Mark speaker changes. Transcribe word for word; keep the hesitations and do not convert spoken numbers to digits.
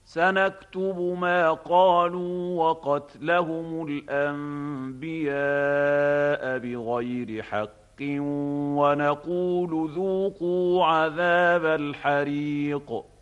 Speaker 1: سنكتب ما قالوا وقتلهم الأنبياء بغير حق ونقول ذوقوا عذاب الحريق